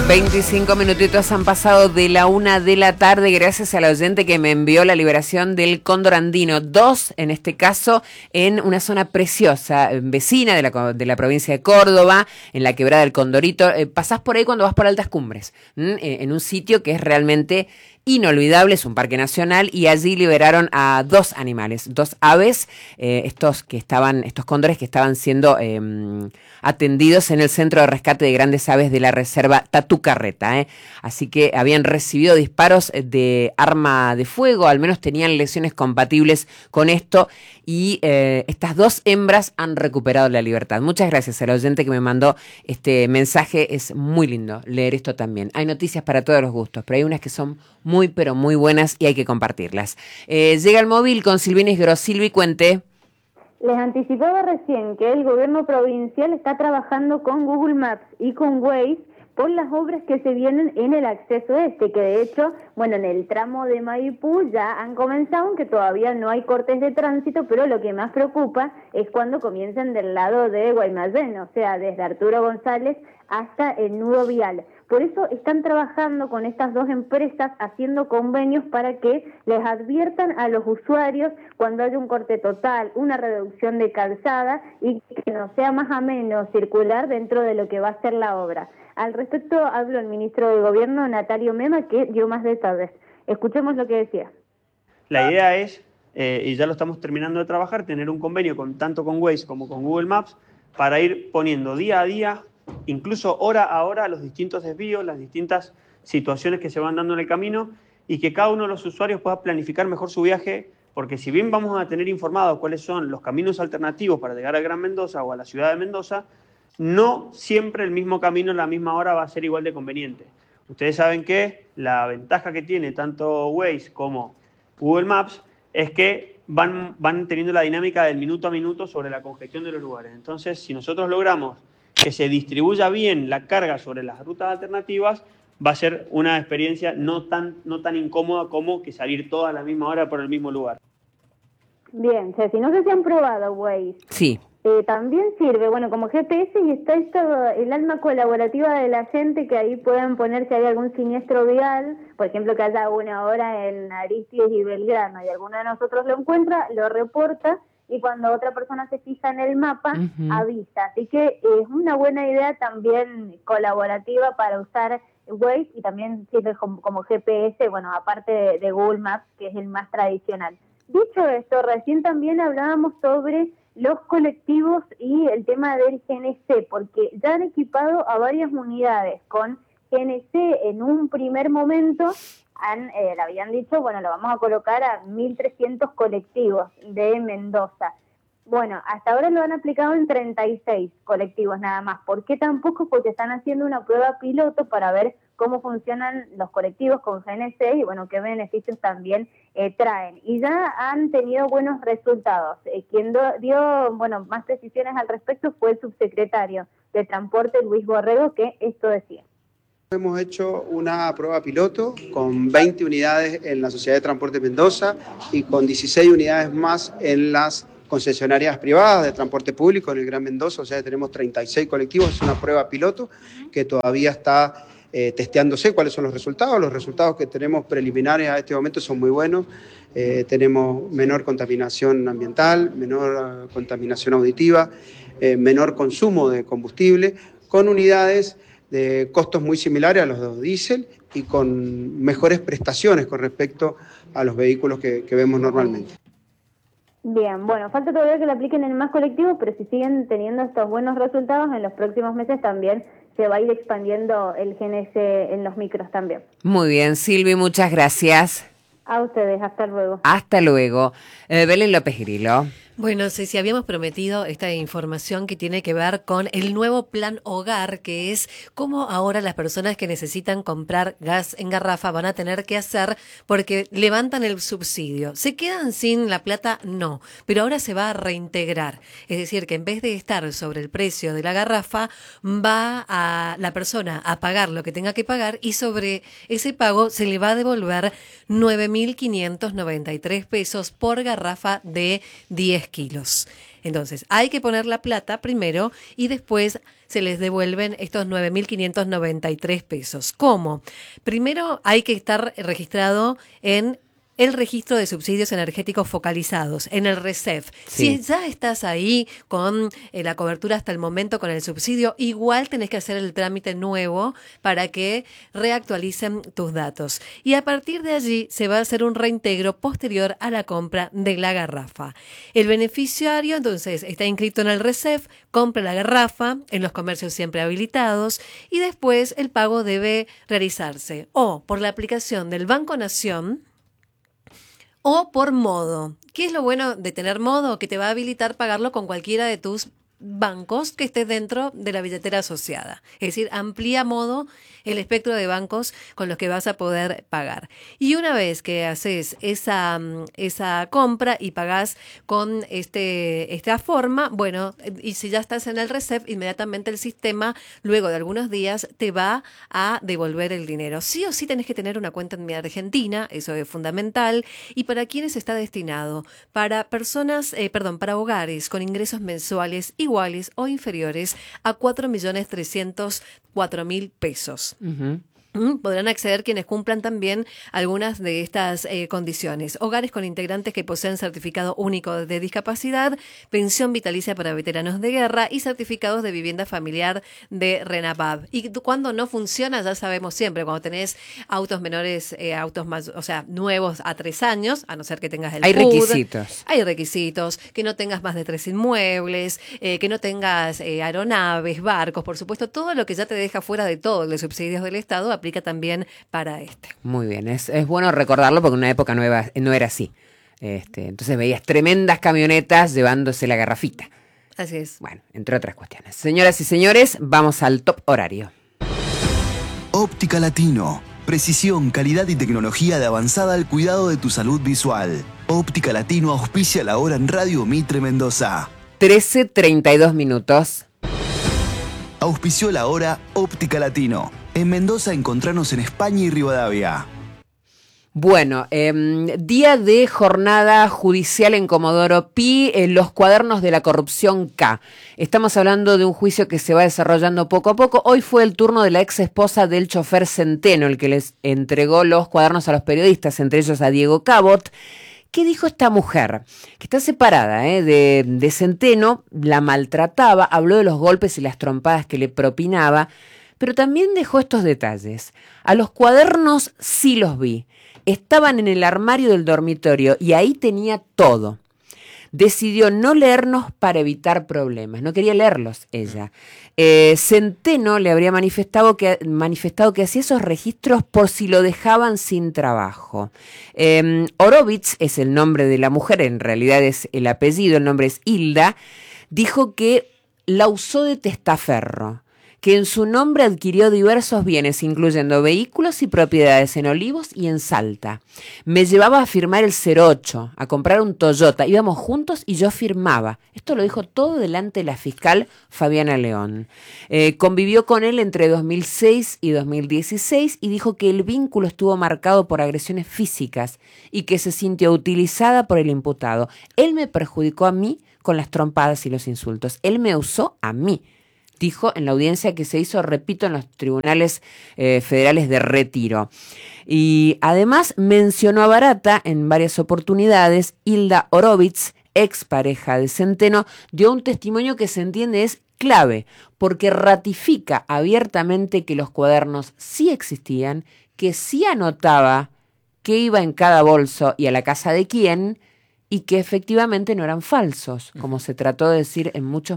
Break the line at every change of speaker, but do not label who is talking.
25 minutitos han pasado de la 1 de la tarde gracias al oyente que me envió la liberación del cóndor andino. 2, en este caso, en una zona preciosa, vecina de la provincia de Córdoba, en la quebrada del Condorito. Pasás por ahí cuando vas por altas cumbres, en un sitio que es realmente inolvidable, es un parque nacional, y allí liberaron a 2 animales, 2 aves, estos cóndores que estaban siendo atendidos en el Centro de Rescate de Grandes Aves de la Reserva Tatucarreta. Así que habían recibido disparos de arma de fuego, al menos tenían lesiones compatibles con esto, y estas 2 hembras han recuperado la libertad. Muchas gracias al oyente que me mandó este mensaje, es muy lindo leer esto también. Hay noticias para todos los gustos, pero hay unas que son muy, pero muy buenas y hay que compartirlas. Llega el móvil con Silvina Isgro. Silvi, cuente.
Les anticipaba recién que el gobierno provincial está trabajando con Google Maps y con Waze por las obras que se vienen en el acceso este, que de hecho, bueno, en el tramo de Maipú ya han comenzado, aunque todavía no hay cortes de tránsito, pero lo que más preocupa es cuando comiencen del lado de Guaymallén, o sea, desde Arturo González hasta el nudo vial. Por eso están trabajando con estas 2 empresas haciendo convenios para que les adviertan a los usuarios cuando haya un corte total, una reducción de calzada y que no sea más ameno circular dentro de lo que va a ser la obra. Al respecto habló el ministro de Gobierno, Natalio Mema, que dio más detalles. Escuchemos lo que decía.
La idea es, y ya lo estamos terminando de trabajar, tener un convenio tanto con Waze como con Google Maps para ir poniendo día a día, incluso hora a hora, los distintos desvíos, las distintas situaciones que se van dando en el camino y que cada uno de los usuarios pueda planificar mejor su viaje, porque si bien vamos a tener informados cuáles son los caminos alternativos para llegar al Gran Mendoza o a la ciudad de Mendoza, no siempre el mismo camino en la misma hora va a ser igual de conveniente. Ustedes saben que la ventaja que tiene tanto Waze como Google Maps es que van teniendo la dinámica del minuto a minuto sobre la congestión de los lugares. Entonces, si nosotros logramos que se distribuya bien la carga sobre las rutas alternativas, va a ser una experiencia no tan incómoda como que salir todas a la misma hora por el mismo lugar.
Bien, Ceci, no sé si han probado Waze.
Sí.
También sirve, bueno, como GPS y está el alma colaborativa de la gente, que ahí pueden poner si hay algún siniestro vial, por ejemplo, que haya una hora en Aristides y Belgrano y alguno de nosotros lo encuentra, lo reporta y cuando otra persona se fija en el mapa, avisa. Así que es una buena idea también colaborativa para usar Waze y también sirve como GPS, bueno, aparte de Google Maps, que es el más tradicional. Dicho esto, recién también hablábamos sobre los colectivos y el tema del GNC, porque ya han equipado a varias unidades con GNC en un primer momento. Le habían dicho, bueno, lo vamos a colocar a 1.300 colectivos de Mendoza. Bueno, hasta ahora lo han aplicado en 36 colectivos nada más. ¿Por qué tan poco? Porque están haciendo una prueba piloto para ver cómo funcionan los colectivos con GNC y, bueno, qué beneficios también traen. Y ya han tenido buenos resultados. Quien dio, bueno, más precisiones al respecto fue el subsecretario de Transporte, Luis Borrego, que esto decía.
Hemos hecho una prueba piloto con 20 unidades en la Sociedad de Transporte Mendoza y con 16 unidades más en las concesionarias privadas de transporte público en el Gran Mendoza, o sea, tenemos 36 colectivos, es una prueba piloto que todavía está testeándose cuáles son los resultados. Los resultados que tenemos preliminares a este momento son muy buenos. Tenemos menor contaminación ambiental, menor contaminación auditiva, menor consumo de combustible, con unidades de costos muy similares a los de diésel y con mejores prestaciones con respecto a los vehículos que vemos normalmente.
Bien, bueno, falta todavía que lo apliquen en más colectivos, pero si siguen teniendo estos buenos resultados, en los próximos meses también se va a ir expandiendo el GNC en los micros también.
Muy bien, Silvi, muchas gracias.
A ustedes, hasta luego.
Hasta luego. Belén López Grillo.
Bueno, si habíamos prometido esta información que tiene que ver con el nuevo plan hogar, que es cómo ahora las personas que necesitan comprar gas en garrafa van a tener que hacer porque levantan el subsidio. ¿Se quedan sin la plata? No, pero ahora se va a reintegrar. Es decir, que en vez de estar sobre el precio de la garrafa, va a la persona a pagar lo que tenga que pagar y sobre ese pago se le va a devolver 9.593 pesos por garrafa de 10 kilos. Entonces, hay que poner la plata primero y después se les devuelven estos 9.593 pesos. ¿Cómo? Primero hay que estar registrado en el registro de subsidios energéticos focalizados, en el RECEF.
Sí.
Si ya estás ahí con la cobertura hasta el momento con el subsidio, igual tenés que hacer el trámite nuevo para que reactualicen tus datos. Y a partir de allí se va a hacer un reintegro posterior a la compra de la garrafa. El beneficiario entonces está inscrito en el RECEF, compra la garrafa en los comercios siempre habilitados y después el pago debe realizarse o por la aplicación del Banco Nación o por Modo. ¿Qué es lo bueno de tener Modo? Que te va a habilitar pagarlo con cualquiera de tus bancos que estés dentro de la billetera asociada. Es decir, amplía Modo el espectro de bancos con los que vas a poder pagar. Y una vez que haces esa compra y pagás con esta forma, bueno, y si ya estás en el RECEF, inmediatamente el sistema, luego de algunos días, te va a devolver el dinero. Sí o sí tenés que tener una cuenta en Argentina, eso es fundamental. ¿Y para quiénes está destinado? Para personas, para hogares con ingresos mensuales iguales o inferiores a 4.304.000 pesos.
Ujú.
Podrán acceder quienes cumplan también algunas de estas condiciones. Hogares con integrantes que poseen certificado único de discapacidad, pensión vitalicia para veteranos de guerra y certificados de vivienda familiar de RENAPAV. Y cuando no funciona, ya sabemos siempre, cuando tenés autos menores, autos más, o sea, nuevos a 3 años, a no ser que tengas el
Hay
PUD.
requisitos.
Hay requisitos, que no tengas más de 3 inmuebles, que no tengas aeronaves, barcos, por supuesto, todo lo que ya te deja fuera de todo los subsidios del Estado aplica también para este.
Muy bien, es bueno recordarlo porque en una época no era así. Entonces veías tremendas camionetas llevándose la garrafita.
Así es.
Bueno, entre otras cuestiones. Señoras y señores, vamos al top horario.
Óptica Latino. Precisión, calidad y tecnología de avanzada al cuidado de tu salud visual. Óptica Latino auspicia la hora en Radio Mitre Mendoza.
13:32 minutos.
Auspició la hora Óptica Latino. En Mendoza encontrarnos en España y Rivadavia.
Bueno, día de jornada judicial en Comodoro Pi, los cuadernos de la corrupción K. Estamos hablando de un juicio que se va desarrollando poco a poco. Hoy fue el turno de la ex esposa del chofer Centeno, el que les entregó los cuadernos a los periodistas, entre ellos a Diego Cabot. ¿Qué dijo esta mujer? Que está separada de Centeno, la maltrataba, habló de los golpes y las trompadas que le propinaba, pero también dejó estos detalles. A los cuadernos sí los vi. Estaban en el armario del dormitorio y ahí tenía todo. Decidió no leernos para evitar problemas. No quería leerlos ella. Centeno le habría manifestado que hacía esos registros por si lo dejaban sin trabajo. Orovitz es el nombre de la mujer, en realidad es el apellido, el nombre es Hilda. Dijo que la usó de testaferro, que en su nombre adquirió diversos bienes, incluyendo vehículos y propiedades en Olivos y en Salta. Me llevaba a firmar el 08, a comprar un Toyota. Íbamos juntos y yo firmaba. Esto lo dijo todo delante de la fiscal Fabiana León. Convivió con él entre 2006 y 2016 y dijo que el vínculo estuvo marcado por agresiones físicas y que se sintió utilizada por el imputado. Él me perjudicó a mí con las trompadas y los insultos. Él me usó a mí. Dijo en la audiencia que se hizo, repito, en los tribunales federales de Retiro. Y además mencionó a Barata en varias oportunidades. Hilda Orovitz, expareja de Centeno, dio un testimonio que se entiende es clave, porque ratifica abiertamente que los cuadernos sí existían, que sí anotaba qué iba en cada bolso y a la casa de quién, y que efectivamente no eran falsos, como se trató de decir en muchos